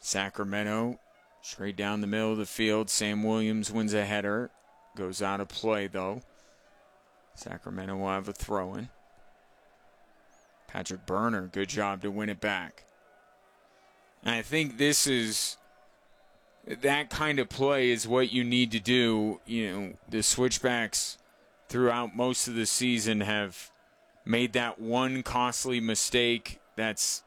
Sacramento straight down the middle of the field. Sam Williams wins a header. Goes out of play, though. Sacramento will have a throw-in. Patrick Burner, good job to win it back. And I think this is, that kind of play is what you need to do. You know, the switchbacks throughout most of the season have made that one costly mistake that's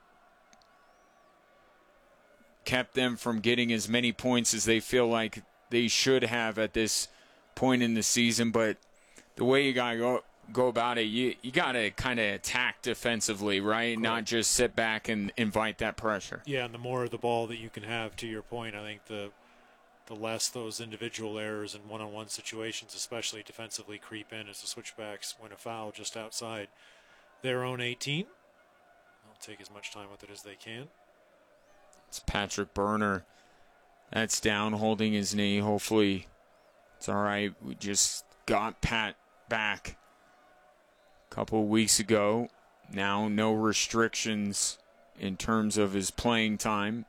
kept them from getting as many points as they feel like they should have at this point in the season. But the way you got to go about it, you got to kind of attack defensively, right? Correct. Not just sit back and invite that pressure. Yeah, and the more of the ball that you can have, to your point, I think the less those individual errors in one-on-one situations, especially defensively, creep in as the switchbacks win a foul just outside their own 18. They'll take as much time with it as they can. It's Patrick Burner. That's down, holding his knee. Hopefully it's all right. We just got Pat back a couple of weeks ago. Now no restrictions in terms of his playing time,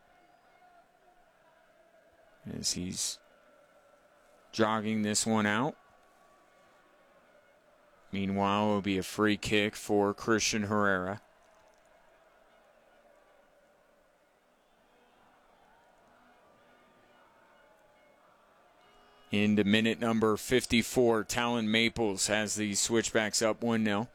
as he's jogging this one out. Meanwhile, it'll be a free kick for Christian Herrera. Into minute number 54, Talon Maples has the switchbacks up 1-0.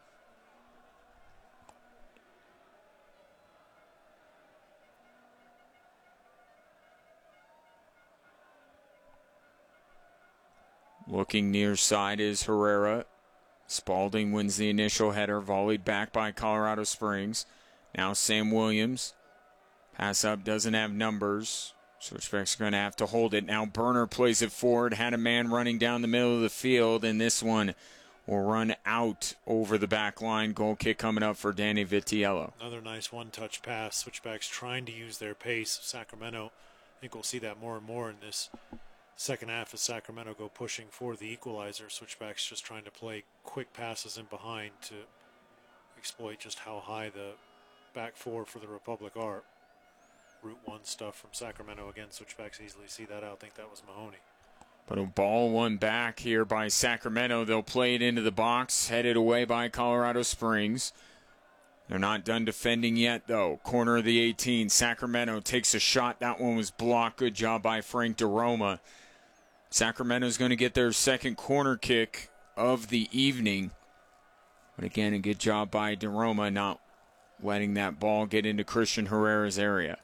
Looking near side is Herrera. Spalding wins the initial header, volleyed back by Colorado Springs. Now Sam Williams. Pass up, doesn't have numbers. Switchbacks are going to have to hold it. Now Burner plays it forward, had a man running down the middle of the field, and this one will run out over the back line. Goal kick coming up for Danny Vitiello. Another nice one-touch pass. Switchbacks trying to use their pace. Sacramento, I think we'll see that more and more in this second half as Sacramento go pushing for the equalizer. Switchbacks just trying to play quick passes in behind to exploit just how high the back four for the Republic are. Route 1 stuff from Sacramento again. Switchbacks easily see that out. I think that was Mahoney. But a ball won back here by Sacramento. They'll play it into the box, headed away by Colorado Springs. They're not done defending yet, though. Corner of the 18. Sacramento takes a shot. That one was blocked. Good job by Frank DeRoma. Sacramento's going to get their second corner kick of the evening. But again, a good job by DeRoma not letting that ball get into Christian Herrera's area.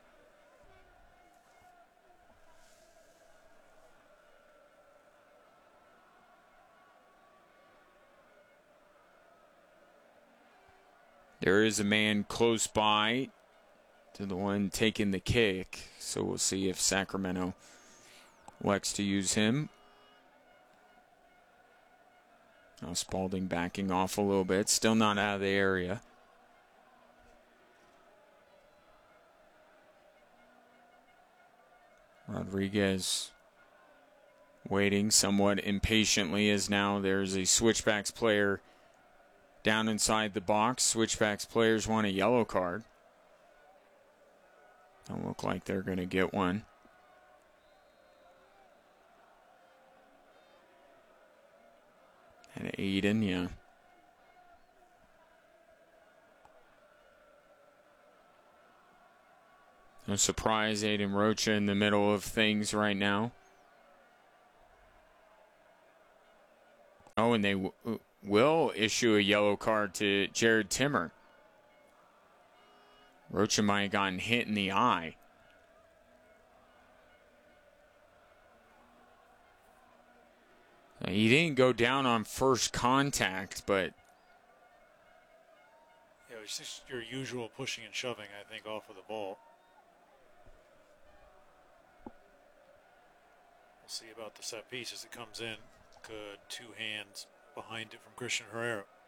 There is a man close by to the one taking the kick, so we'll see if Sacramento elects to use him. Now Spalding backing off a little bit, still not out of the area. Rodriguez waiting somewhat impatiently, as now there's a switchbacks player down inside the box. Switchbacks players want a yellow card. Don't look like they're going to get one. And Aiden, yeah. No surprise, Aiden Rocha in the middle of things right now. Oh, and they will issue a yellow card to Jared Timmer. Rocha might have gotten hit in the eye. He didn't go down on first contact, but... Yeah, it's just your usual pushing and shoving, I think, off of the ball. We'll see about the set piece as it comes in. Good two hands behind it from Christian Herrera.